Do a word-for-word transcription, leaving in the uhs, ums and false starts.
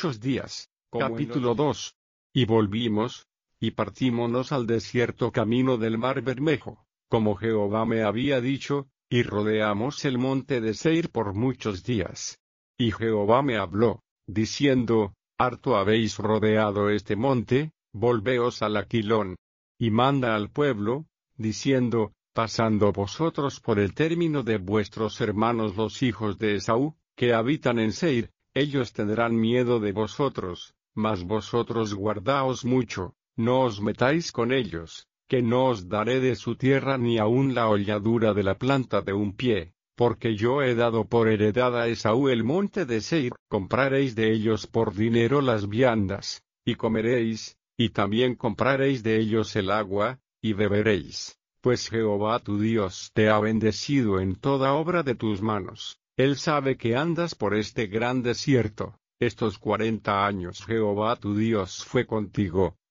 muchos días. Capítulo dos. Y volvimos, y partímonos al desierto camino del mar Bermejo, como Jehová me había dicho, y rodeamos el monte de Seir por muchos días. Y Jehová me habló, diciendo, harto habéis rodeado este monte, volveos al Aquilón. Y manda al pueblo, diciendo, pasando vosotros por el término de vuestros hermanos los hijos de Esaú, que habitan en Seir, ellos tendrán miedo de vosotros, mas vosotros guardaos mucho, no os metáis con ellos, que no os daré de su tierra ni aun la holladura de la planta de un pie, porque yo he dado por heredad a Esaú el monte de Seir, compraréis de ellos por dinero las viandas, y comeréis, y también compraréis de ellos el agua, y beberéis, pues Jehová tu Dios te ha bendecido en toda obra de tus manos. Él sabe que andas por este gran desierto, estos cuarenta años Jehová tu Dios fue contigo.